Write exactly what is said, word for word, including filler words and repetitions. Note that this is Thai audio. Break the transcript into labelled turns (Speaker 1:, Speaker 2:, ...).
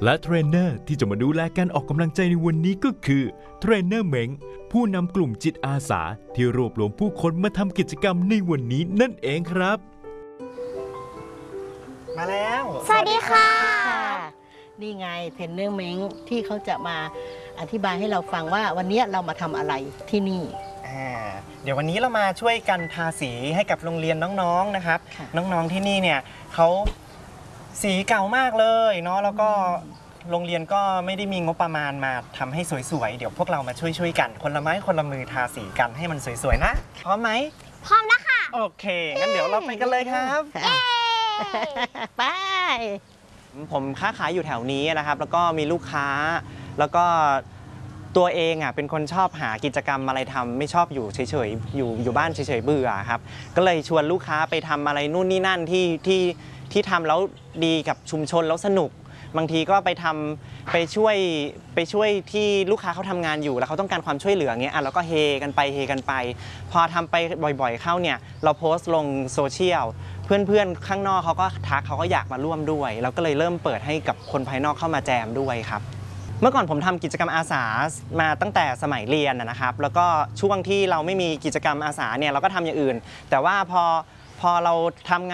Speaker 1: และเทรนเนอร์ที่จะมาดูแลการออกกำลังใจในวันนี้ก็คือเทรนเนอร์เม้งผู้นำกลุ่มจิตอาสาที่รวบรวมผู้คนมาทำกิจกรรมในวันนี้นั่นเองครับ
Speaker 2: มาแล้ว
Speaker 3: สวัสดีค่ะ
Speaker 4: นี่ไงเทรนเนอร์เม้งที่เขาจะมาอธิบายให้เราฟังว่าวันนี้เรามาทำอะไรที่นี่
Speaker 2: เดี๋ยววันนี้เรามาช่วยกันทาสีให้กับโรงเรียนน้องๆนะครับน้องๆที่นี่เนี่ยเขาสีเก่ามากเลยเนาะแล้วก็โรงเรียนก็ไม่ได้มีงบประมาณมาทำให้สวยๆเดี๋ยวพวกเรามาช่วยๆกันคนละไม้คนละมือทาสีกันให้มันสวยๆนะพร้อมไหม
Speaker 3: พร้อมแล้วค่ะ
Speaker 2: โอเคงั้นเดี๋ยวเราไปกันเลยครับ
Speaker 4: ไป
Speaker 2: ผมค้าขายอยู่แถวนี้นะครับแล้วก็มีลูกค้าแล้วก็ตัวเองอ่ะเป็นคนชอบหากิจกรรมอะไรทำไม่ชอบอยู่เฉยๆอยู่อยู่บ้านเฉยๆเบื่อครับก็เลยชวนลูกค้าไปทำอะไรนู่นนี่นั่นที่ที่ที่ทำแล้วดีกับชุมชนแล้วสนุกบางทีก็ไปทำไปช่วยไปช่วยที่ลูกค้าเขาทำงานอยู่แล้วเขาต้องการความช่วยเหลือเงี้ยอ่ะเราก็เฮกันไปเฮกันไปพอทำไปบ่อยๆเข้าเนี่ยเราโพสต์ลงโซเชียลเพื่อนๆข้างนอกเขาก็ทักเขาก็อยากมาร่วมด้วยเราก็เลยเริ่มเปิดให้กับคนภายนอกเข้ามาแจมด้วยครับเมื่อก่อนผมทำกิจกรรมอาสามาตั้งแต่สมัยเรียนนะครับแล้วก็ช่วงที่เราไม่มีกิจกรรมอาสาเนี่ยเราก็ทำอย่างอื่นแต่ว่าพอพอเราทำ